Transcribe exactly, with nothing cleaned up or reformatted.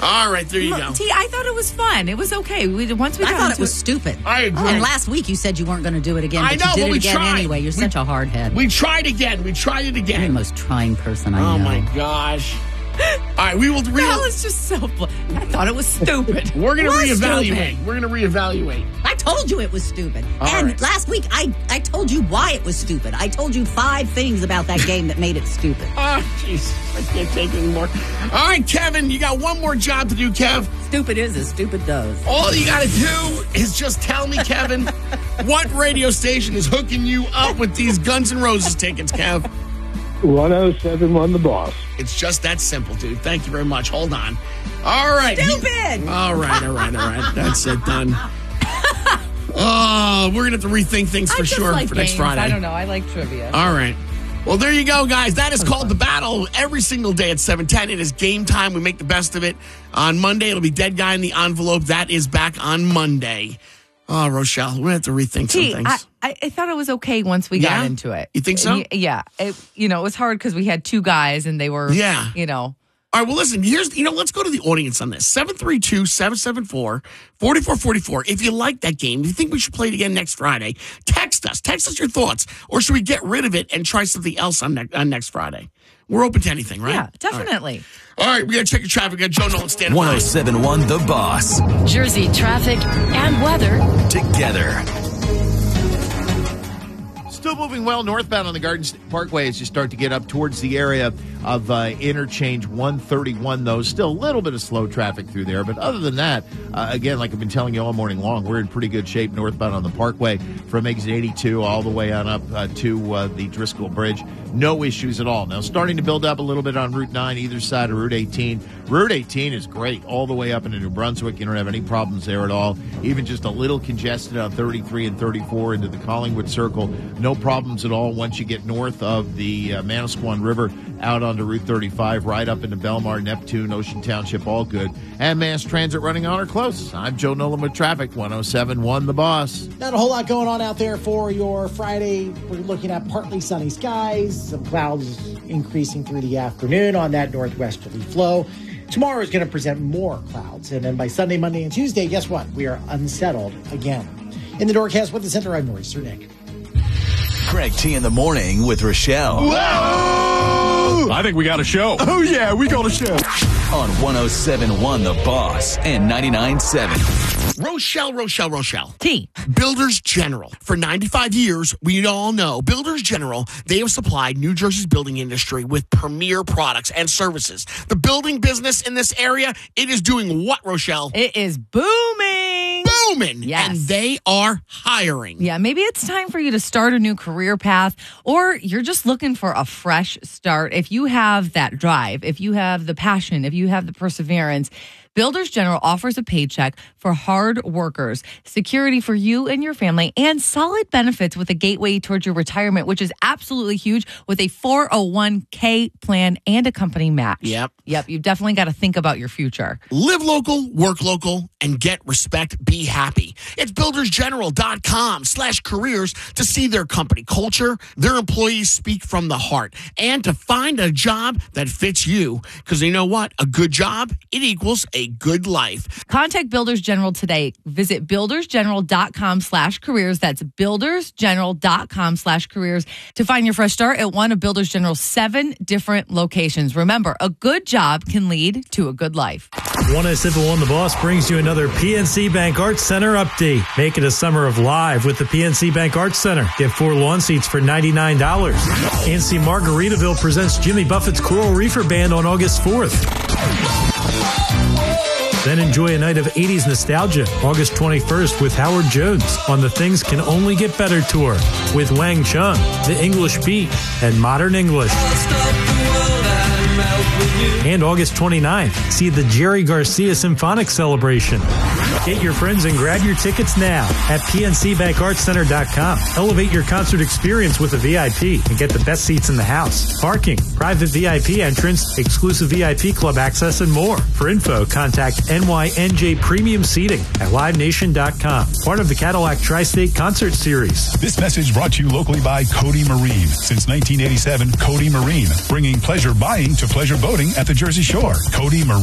All right, there you Look, go. T, I thought it was fun. It was okay. We once we I got thought into it was stupid. I agree. And last week you said you weren't going to do it again, I but know, you did but it we again tried. anyway. You're We- such a hard head. We tried again. We tried it You're the again. most trying person I Oh, know. my gosh. All right, we will... Re- That was just so. Bl- I thought it was stupid. we're going to Was reevaluate. stupid. We're going to reevaluate. I told you it was stupid. All and right. last week, I, I told you why it was stupid. I told you five things about that game that made it stupid. Oh, jeez. I can't take it anymore. All right, Kevin, you got one more job to do, Kev. Stupid is as stupid does. All you got to do is just tell me, Kevin, what radio station is hooking you up with these Guns N' Roses tickets, Kev? one oh seven point one The Boss. It's just that simple, dude. Thank you very much. Hold on. All right. Stupid! All right, all right, all right. That's it, done. Oh, we're going to have to rethink things I for just sure like for next games. Friday. I don't know. I like trivia. All right. Well, there you go, guys. That is called The Battle every single day at seven ten. It is game time. We make the best of it. On Monday, it'll be Dead Guy in the Envelope. That is back on Monday. Oh, Rochelle, we're going to have to rethink T, some things. I, I, I thought it was okay once we Yeah? got into it. You think so? Y- Yeah. It, you know, it was hard because we had two guys and they were, Yeah. you know. All right, well, listen, here's, you know, let's go to the audience on this. seven three two, seven seven four, four four four four. If you like that game, if you think we should play it again next Friday, text us. Text us your thoughts. Or should we get rid of it and try something else on, ne- on next Friday? We're open to anything, right? Yeah, definitely. All right, we got to check your traffic. We got Joe Nolan standing by. one oh seven point one The Boss. Jersey traffic and weather. Together. Still moving well northbound on the Garden State Parkway as you start to get up towards the area of uh, interchange one thirty-one, though. Still a little bit of slow traffic through there. But other than that, uh, again, like I've been telling you all morning long, we're in pretty good shape northbound on the Parkway from exit eighty-two all the way on up uh, to uh, the Driscoll Bridge. No issues at all. Now, starting to build up a little bit on Route nine, either side of Route eighteen. Route eighteen is great all the way up into New Brunswick. You don't have any problems there at all. Even just a little congested on thirty-three and thirty-four into the Collingwood Circle. No problems at all once you get north of the uh, Manasquan River out onto Route thirty-five, right up into Belmar, Neptune, Ocean Township, all good. And mass transit running on or close. I'm Joe Nolan with traffic, one oh seven point one The Boss. Not a whole lot going on out there for your Friday. We're looking at partly sunny skies, some clouds increasing through the afternoon on that northwesterly flow. Tomorrow is going to present more clouds, and then by Sunday, Monday, and Tuesday, guess what? We are unsettled again. In the Doorcast with the Center, I'm Norris Cernick. Craig T in the morning with Rochelle. Whoa! I think we got a show. Oh, yeah, we got a show. On one oh seven point one The Boss and ninety-nine point seven. Rochelle, Rochelle, Rochelle. T. Builders General. For ninety-five years, we all know Builders General, they have supplied New Jersey's building industry with premier products and services. The building business in this area, it is doing what, Rochelle? It is booming. Booming. Yes. And they are hiring. Yeah, maybe it's time for you to start a new career path, or you're just looking for a fresh start. If you have that drive, if you have the passion, if you have the perseverance, Builders General offers a paycheck for hard workers, security for you and your family, and solid benefits with a gateway towards your retirement, which is absolutely huge, with a four oh one k plan and a company match. Yep. Yep, you've definitely got to think about your future. Live local, work local, and get respect. Be happy. It's buildersgeneral.com slash careers to see their company culture, their employees speak from the heart, and to find a job that fits you. Because you know what? A good job, it equals a good life. Contact Builders General today. Visit buildersgeneral.com slash careers. That's buildersgeneral.com slash careers to find your fresh start at one of Builders General's seven different locations. Remember, a good job can lead to a good life. one oh seven point one The Boss brings you another P N C Bank Arts Center update. Make it a summer of live with the P N C Bank Arts Center. Get four lawn seats for ninety-nine dollars. P N C Margaritaville presents Jimmy Buffett's Coral Reefer Band on August fourth. Then enjoy a night of eighties nostalgia, August twenty-first, with Howard Jones on the Things Can Only Get Better tour with Wang Chung, The English Beat, and Modern English. And August twenty-ninth, see the Jerry Garcia Symphonic Celebration. Get your friends and grab your tickets now at P N C Bank Arts Center dot com. Elevate your concert experience with a V I P and get the best seats in the house. Parking, private V I P entrance, exclusive V I P club access, and more. For info, contact N Y N J Premium Seating at live nation dot com. Part of the Cadillac Tri-State Concert Series. This message brought to you locally by Cody Marine. Since nineteen eighty-seven, Cody Marine, bringing pleasure buying to pleasure boating at the Jersey Shore. Cody Marine.